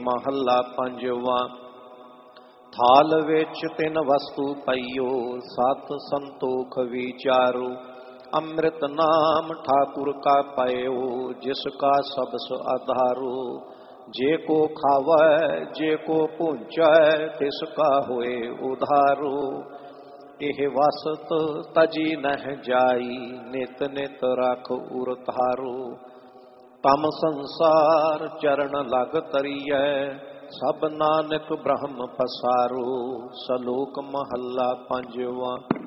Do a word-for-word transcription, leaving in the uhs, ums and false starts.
महला पंजवा। थाल विच तिन वस्तु पईओ, सत संतोख विचारो। अमृत नाम ठाकुर का पायो, जिसका सबस आधारो। जे को खावै जे को पूंचै, तिसका होए उधारो। एह वसत तजी नह जाई, नित नित रख उर तारो। तम संसार चरण लग तरियै, सब नानक ब्रह्म पसारो। सलोक महला पंजवा।